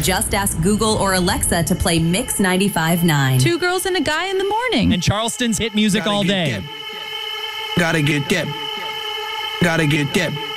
Just ask Google or Alexa to play Mix 95.9. Two girls and a guy in the morning. And Charleston's hit music all day. Gotta get dip. Gotta get dip.